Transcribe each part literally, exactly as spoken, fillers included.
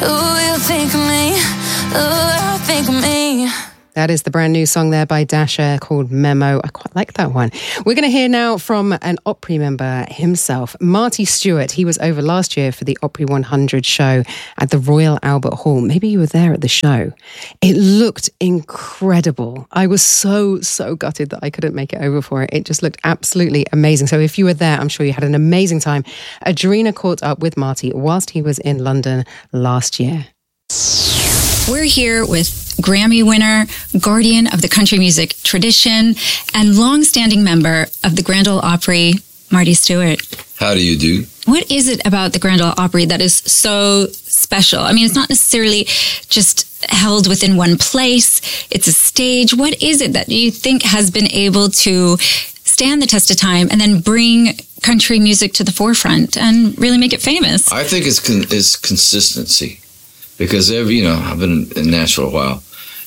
Ooh, you think of me. Ooh, I think of me. That is the brand new song there by Dasher called Memo. I quite like that one. We're going to hear now from an Opry member himself, Marty Stuart. He was over last year for the Opry one hundred show at the Royal Albert Hall. Maybe you were there at the show. It looked incredible. I was so, so gutted that I couldn't make it over for it. It just looked absolutely amazing. So if you were there, I'm sure you had an amazing time. Adrena caught up with Marty whilst he was in London last year. We're here with Grammy winner, guardian of the country music tradition, and long-standing member of the Grand Ole Opry, Marty Stuart. How do you do? What is it about the Grand Ole Opry that is so special? I mean, it's not necessarily just held within one place. It's a stage. What is it that you think has been able to stand the test of time and then bring country music to the forefront and really make it famous? I think it's con- it's consistency. Because, every, you know, I've been in Nashville a while,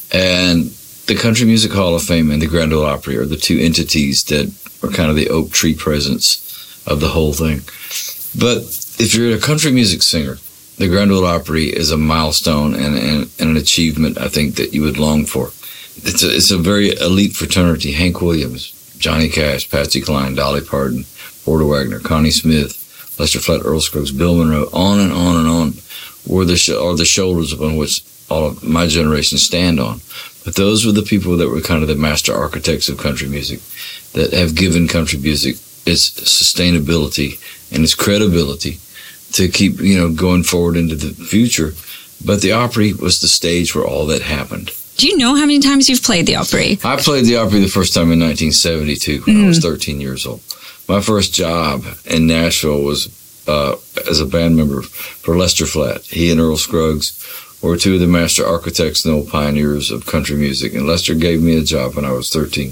and the Country Music Hall of Fame and the Grand Ole Opry are the two entities that are kind of the oak tree presence of the whole thing. But if you're a country music singer, the Grand Ole Opry is a milestone and, and, and an achievement, I think, that you would long for. It's a, it's a very elite fraternity. Hank Williams, Johnny Cash, Patsy Cline, Dolly Parton, Porter Wagner, Connie Smith, Lester Flatt, Earl Scruggs, Bill Monroe, on and on and on. Were the sh- are the shoulders upon which all of my generation stand on. But those were the people that were kind of the master architects of country music, that have given country music its sustainability and its credibility to keep, you know, going forward into the future. But the Opry was the stage where all that happened. Do you know how many times you've played the Opry? I played the Opry the first time in nineteen seventy-two when mm. I was thirteen years old. My first job in Nashville was Uh, as a band member for Lester Flatt. He and Earl Scruggs were two of the master architects and old pioneers of country music. And Lester gave me a job when I was thirteen.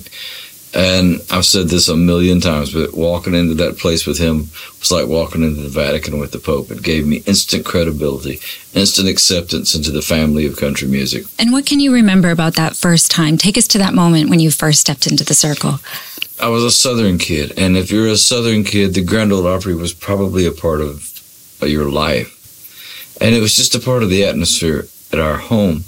And I've said this a million times, but walking into that place with him was like walking into the Vatican with the Pope. It gave me instant credibility, instant acceptance into the family of country music. And what can you remember about that first time? Take us to that moment when you first stepped into the circle. I was a Southern kid, and if you're a Southern kid, the Grand Ole Opry was probably a part of your life. And it was just a part of the atmosphere at our home.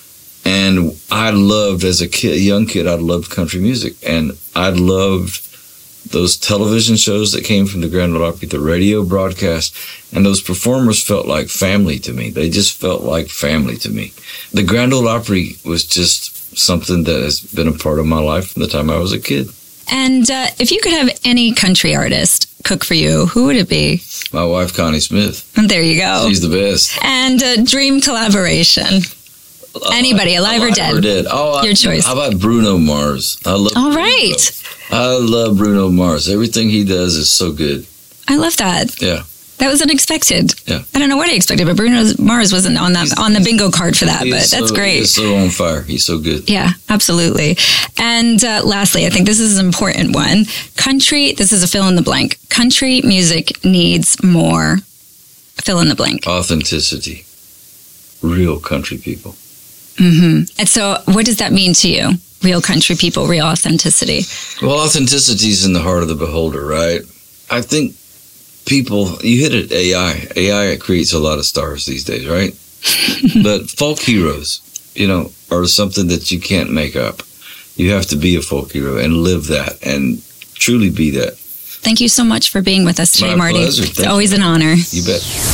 And I loved, as a kid, a young kid, I loved country music. And I loved those television shows that came from the Grand Ole Opry, the radio broadcast, and those performers felt like family to me. They just felt like family to me. The Grand Ole Opry was just something that has been a part of my life from the time I was a kid. And uh, if you could have any country artist cook for you, who would it be? My wife, Connie Smith. There you go. She's the best. And a dream collaboration. Uh, Anybody, alive, alive or dead? Or dead. Oh, your I, choice. How about Bruno Mars? I love. All Bruno. right. I love Bruno Mars. Everything he does is so good. I love that. Yeah. That was unexpected. Yeah. I don't know what I expected, but Bruno Mars wasn't on that he's, on the bingo card for that, but that's so, great. He's so on fire. He's so good. Yeah, absolutely. And uh, lastly, I think this is an important one. Country, this is a fill in the blank. Country music needs more fill in the blank. Authenticity. Real country people. Mm-hmm. And so what does that mean to you? Real country people, real authenticity. Well, authenticity is in the heart of the beholder, right? I think people, you hit it, A I. A I creates a lot of stars these days, right? But folk heroes, you know, are something that you can't make up. You have to be a folk hero and live that and truly be that. Thank you so much for being with us today, My Marty. pleasure. It's Thank always you. an honor. You bet.